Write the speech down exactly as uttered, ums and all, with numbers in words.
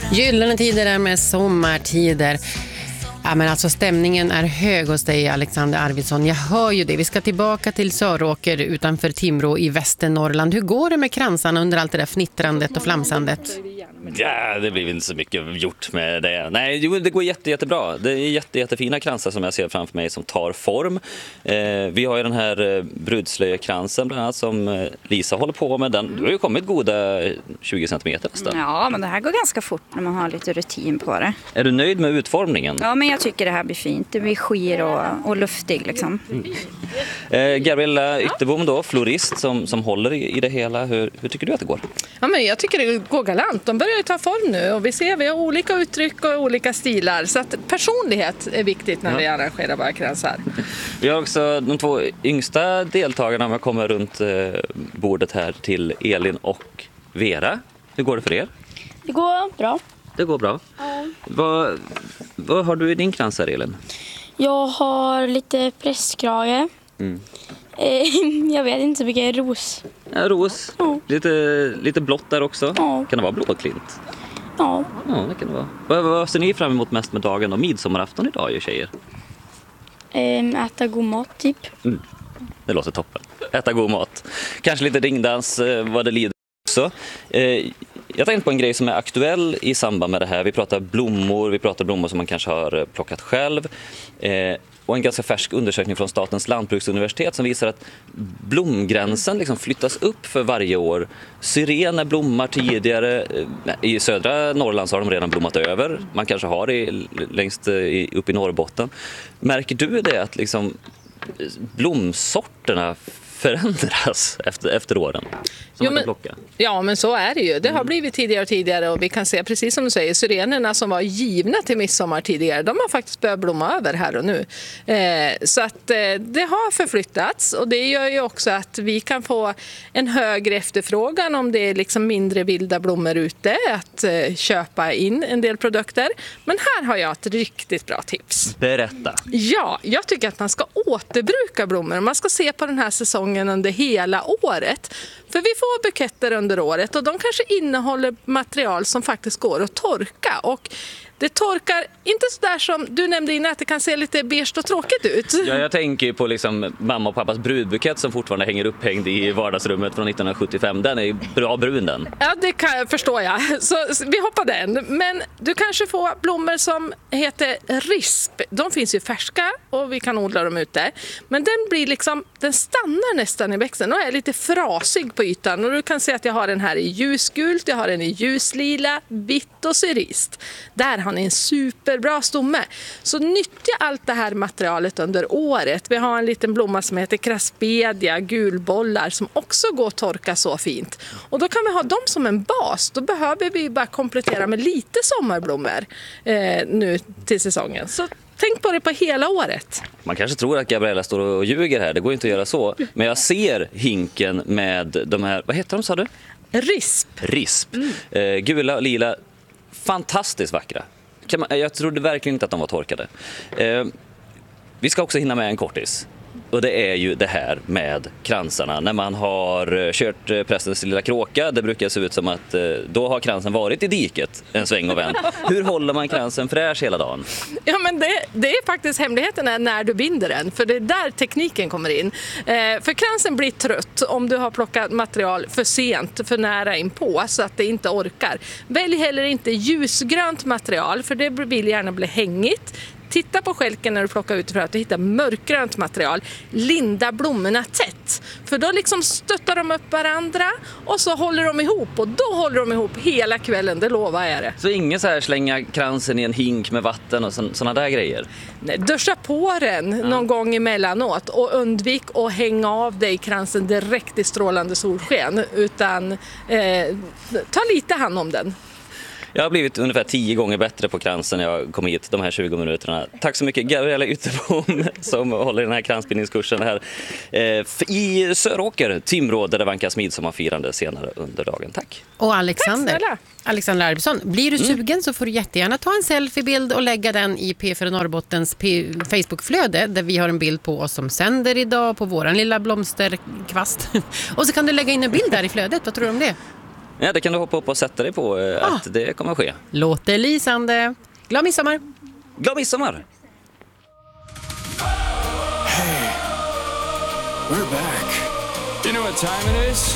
Gyllene tider är med sommartider. Ja, men alltså stämningen är hög hos dig, Alexander Arvidsson. Jag hör ju det. Vi ska tillbaka till Söråker utanför Timrå i Västernorrland. Hur går det med kransarna under allt det där fnittrandet och flamsandet? Ja, det blir inte så mycket gjort med det. Nej, jo, det går jätte, jättebra. Det är jätte, jättefina kransar som jag ser framför mig som tar form. Eh, vi har ju den här eh, brudslöjekransen bland annat som eh, Lisa håller på med. Den, du har ju kommit goda tjugo centimeter nästan. Ja, men det här går ganska fort när man har lite rutin på det. Är du nöjd med utformningen? Ja, men jag tycker det här blir fint. Det blir skir och, och luftig liksom. Mm. Eh, Gabriella Ytterbom då, florist som, som håller i, i det hela. Hur, hur tycker du att det går? Ja, men jag tycker det går galant. De börjar ta form nu och vi ser vi har olika uttryck och olika stilar. Så att personlighet är viktigt när ja. vi arrangerar våra kransar. Vi har också de två yngsta deltagarna om jag kommer runt eh, bordet här till Elin och Vera. Hur går det för er? Det går bra. Det går bra. Ja. Vad, vad har du i din krans här, Elin? Jag har lite presskrage. Mm. Jag vet inte så mycket. Ros. Ja, ros. Ja. Lite, lite blått där också. Ja. Kan det vara blåklint? Ja. Ja, det kan det vara. Vad, vad ser ni fram emot mest med dagen och midsommarafton idag, ju tjejer? Äta god mat, typ. Mm. Det låter toppen. Äta god mat. Kanske lite ringdans vad det lider också. Jag tänkte på en grej som är aktuell i samband med det här. Vi pratar blommor, vi pratar blommor som man kanske har plockat själv. Och en ganska färsk undersökning från Statens lantbruksuniversitet som visar att blomgränsen liksom flyttas upp för varje år. Syrener blommar tidigare. I södra Norrland så har de redan blommat över. Man kanske har det längst upp i Norrbotten. Märker du det att liksom blomsorterna förändras efter, efter åren? Jo, men, ja, men så är det ju. Det har blivit tidigare och tidigare och vi kan se, precis som du säger, syrenerna som var givna till midsommar tidigare, de har faktiskt börjat blomma över här och nu. Eh, så att eh, det har förflyttats och det gör ju också att vi kan få en högre efterfrågan om det är liksom mindre vilda blommor ute att eh, köpa in en del produkter. Men här har jag ett riktigt bra tips. Berätta. Ja, jag tycker att man ska återbruka blommor. Man ska se på den här säsongen under hela året. För vi får buketter under året och de kanske innehåller material som faktiskt går att torka. Och det torkar inte så där som du nämnde innan att det kan se lite beige och tråkigt ut. Ja, jag tänker på liksom mamma och pappas brudbukett som fortfarande hänger upphängd i vardagsrummet från nittonhundrasjuttiofem. Den är ju bra brun den. Ja, det kan jag förstå jag. Så vi hoppar den. Men du kanske får blommor som heter risp. De finns ju färska och vi kan odla dem ute. Men den blir liksom, den stannar nästan i växten och är lite frasig på ytan. Och du kan se att jag har den här i ljusgult, jag har den i ljuslila, vitt och cerist. Där har ni en superbra stomme. Så nyttja allt det här materialet under året. Vi har en liten blomma som heter craspedia, gulbollar, som också går att torka så fint. Och då kan vi ha dem som en bas. Då behöver vi bara komplettera med lite sommarblommor eh, nu till säsongen. Så tänk på det på hela året. Man kanske tror att Gabriella står och ljuger här. Det går inte att göra så. Men jag ser hinken med de här, vad heter de sa du? Risp. Risp. Mm. Eh, gula och lila. Fantastiskt vackra. Kan man, jag trodde verkligen inte att de var torkade. Eh, vi ska också hinna med en kortis. Och det är ju det här med kransarna. När man har kört prästens lilla kråka, det brukar se ut som att då har kransen varit i diket en sväng och vänd. Hur håller man kransen fräsch hela dagen? Ja, men det, det är faktiskt hemligheten är när du binder den. För det är där tekniken kommer in. Eh, för kransen blir trött om du har plockat material för sent, för nära in på så att det inte orkar. Välj heller inte ljusgrönt material för det vill gärna bli hängigt. Titta på skälken när du plockar ut för att du hittar mörkgrönt material. Linda blommorna tätt. För då liksom stöttar de upp varandra och så håller de ihop. Och då håller de ihop hela kvällen, det lovar jag det. Så ingen så här slänga kransen i en hink med vatten och sådana där grejer? Nej, duscha på den ja. någon gång emellanåt. Och undvik att hänga av dig kransen direkt i strålande solsken. Utan eh, ta lite hand om den. Jag har blivit ungefär tio gånger bättre på kransen när jag kom hit de här tjugo minuterna. Tack så mycket Gabriella Ytterbom som håller den här kransbindningskursen här i Söråker, Timrå, där det vankas midsommarfirande senare under dagen. Tack. Och Alexander, Tack, Alexander Arvidsson, blir du sugen mm. så får du jättegärna ta en selfiebild och lägga den i P fyra Norrbottens P- Facebookflöde där vi har en bild på oss som sänder idag på våran lilla blomsterkvast. Och så kan du lägga in en bild där i flödet, vad tror du om det? Ja, det kan du hoppa upp och sätta dig på eh, Ah. att det kommer att ske. Låter lysande. Glad midsommar! Glad midsommar! We're back. You know what time it is?